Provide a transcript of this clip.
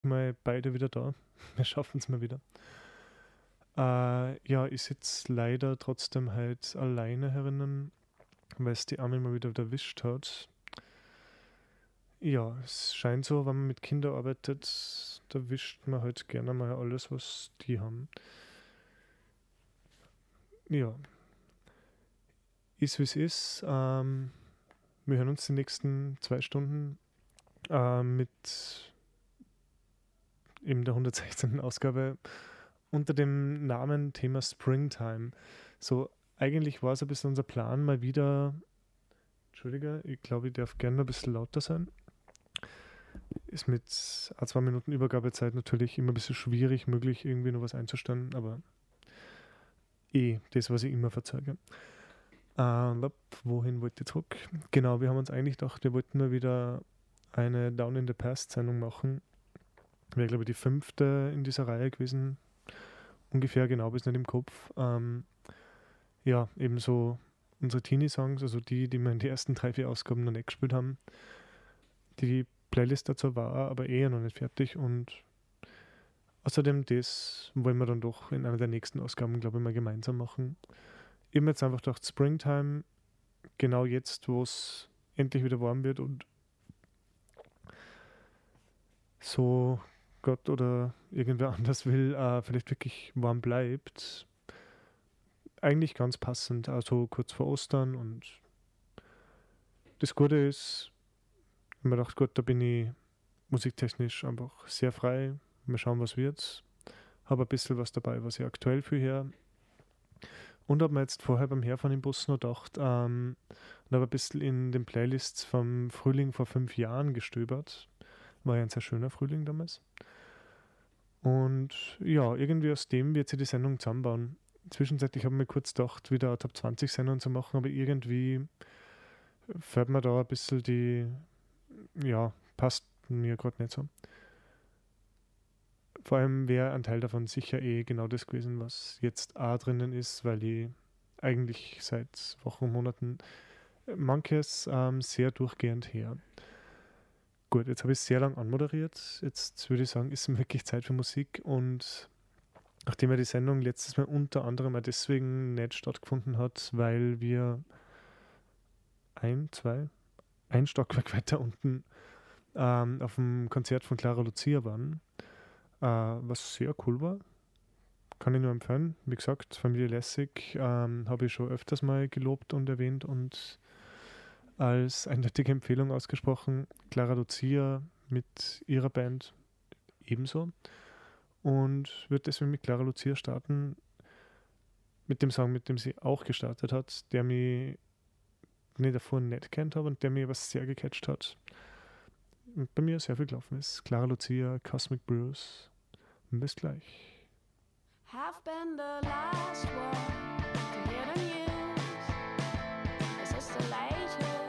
mal beide wieder da. Wir schaffen es mal wieder. Ja, ich sitze leider trotzdem halt alleine herinnen, weil es die Arme mal wieder erwischt hat. Ja, es scheint so, wenn man mit Kindern arbeitet, da wischt man halt gerne mal alles, was die haben. Ja, ist wie es ist. Wir hören uns die nächsten 2 Stunden mit eben der 116. Ausgabe unter dem Namen Thema Springtime. So, eigentlich war es ein bisschen unser Plan, mal wieder. Entschuldige, ich glaube, ich darf gerne ein bisschen lauter sein. Ist mit 2 Minuten Übergabezeit natürlich immer ein bisschen schwierig, möglich irgendwie noch was einzustellen, aber das, was ich immer verzeuge. Wohin wollte ich zurück? Genau, wir haben uns eigentlich gedacht, wir wollten mal wieder eine Down in the Past Sendung machen. Wäre, glaube ich, die 5. in dieser Reihe gewesen. Ungefähr, genau, bis nicht im Kopf. Ja, ebenso unsere Teenie-Songs, also die wir in den ersten 3, 4 Ausgaben noch nicht gespielt haben. Die Playlist dazu war aber noch nicht fertig und außerdem das wollen wir dann doch in einer der nächsten Ausgaben, glaube ich, mal gemeinsam machen. Ich habe mir jetzt einfach gedacht, Springtime, genau jetzt, wo es endlich wieder warm wird und so Gott oder irgendwer anders will, vielleicht wirklich warm bleibt. Eigentlich ganz passend, also kurz vor Ostern und das Gute ist, ich habe mir gedacht, gut, da bin ich musiktechnisch einfach sehr frei. Mal schauen, was wird. Habe ein bisschen was dabei, was ich aktuell für her. Und habe mir jetzt vorher beim Herfahren im Bus noch gedacht, und habe ein bisschen in den Playlists vom Frühling vor 5 Jahren gestöbert. War ja ein sehr schöner Frühling damals. Und ja, irgendwie aus dem wird sich die Sendung zusammenbauen. Zwischenzeitlich habe ich mir kurz gedacht, wieder eine Top 20 Sendung zu machen, aber irgendwie fällt mir da ein bisschen ja, passt mir gerade nicht so. Vor allem wäre ein Teil davon sicher genau das gewesen, was jetzt auch drinnen ist, weil ich eigentlich seit Wochen und Monaten manches sehr durchgehend her. Gut, jetzt habe ich sehr lang anmoderiert. Jetzt würde ich sagen, ist wirklich Zeit für Musik und nachdem ja die Sendung letztes Mal unter anderem auch deswegen nicht stattgefunden hat, weil wir ein Stockwerk weiter unten auf dem Konzert von Clara Lucia waren, was sehr cool war. Kann ich nur empfehlen. Wie gesagt, Familie Lässig habe ich schon öfters mal gelobt und erwähnt und als eindeutige Empfehlung ausgesprochen. Clara Lucia mit ihrer Band ebenso. Und wird deswegen mit Clara Lucia starten, mit dem Song, mit dem sie auch gestartet hat, den ich davor nicht kennt habe und der mir was sehr gecatcht hat. Und bei mir sehr viel gelaufen ist. Clara Lucia, Cosmic Brews. Bis gleich. Have been the last one to hear the news.